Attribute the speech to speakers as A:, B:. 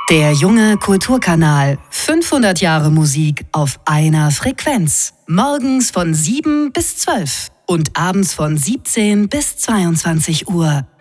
A: Der junge Kulturkanal. 500 Jahre Musik auf einer Frequenz. Morgens von 7 bis 12 und abends von 17 bis 22 Uhr.